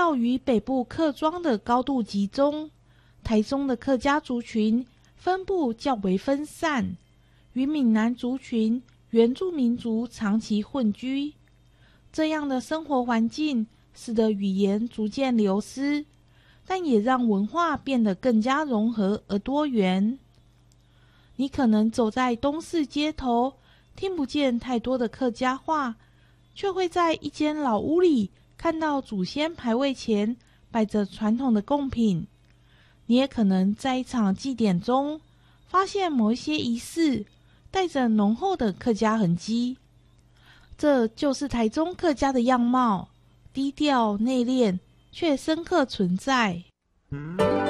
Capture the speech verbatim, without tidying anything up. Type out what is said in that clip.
较于北部客庄的高度集中，台中的客家族群分布较为分散，与闽南族群、原住民族长期混居。这样的生活环境使得语言逐渐流失，但也让文化变得更加融合而多元。你可能走在东市街头，听不见太多的客家话，却会在一间老屋里看到祖先牌位前摆着传统的贡品。你也可能在一场祭典中发现某一些仪式带着浓厚的客家痕迹。这就是台中客家的样貌，低调内敛却深刻存在。嗯